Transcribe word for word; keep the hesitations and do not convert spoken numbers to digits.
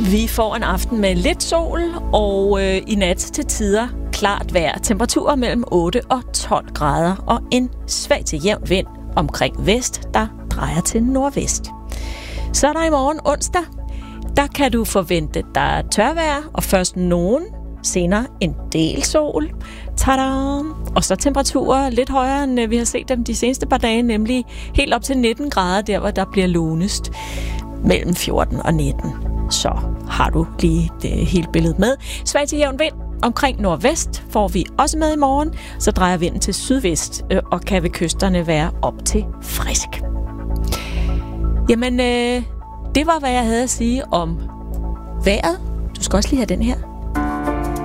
Vi får en aften med lidt sol, og øh, i nat til tider klart vejr. Temperaturer mellem otte og tolv grader, og en svag til jævn vind omkring vest, der drejer til nordvest. Så er der i morgen onsdag. Der kan du forvente, der er tørvejr, og først nogen, senere en del sol. Tada! Og så temperaturer lidt højere, end vi har set dem de seneste par dage, nemlig helt op til nitten grader, der hvor der bliver lunest mellem fjorten og nitten. Så har du lige det hele billedet med. Svag til jævn vind omkring nordvest får vi også med i morgen. Så drejer vinden til sydvest, og kan ved kysterne være op til frisk. Jamen, øh, det var, hvad jeg havde at sige om vejret. Du skal også lige have den her.